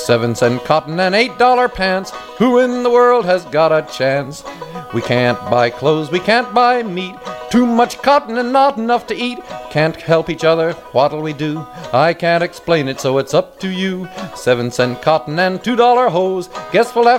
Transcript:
7-cent cotton and $8 pants. Who in the world has got a chance? We can't buy clothes, we can't buy meat. Too much cotton and not enough to eat. Can't help each other, what'll we do? I can't explain it, so it's up to you. 7-cent cotton and $2 hose. Guess we'll have